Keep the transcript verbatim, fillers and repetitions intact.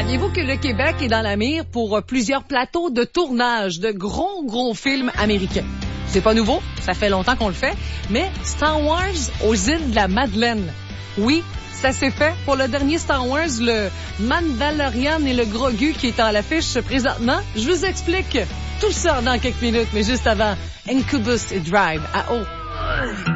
Saviez-vous que le Québec est dans la mire pour plusieurs plateaux de tournage de gros, gros films américains? C'est pas nouveau, ça fait longtemps qu'on le fait, mais Star Wars aux îles de la Madeleine. Oui, ça s'est fait pour le dernier Star Wars, le Mandalorian et le Grogu qui est à l'affiche présentement. Je vous explique tout ça dans quelques minutes, mais juste avant, Incubus et Drive à eau.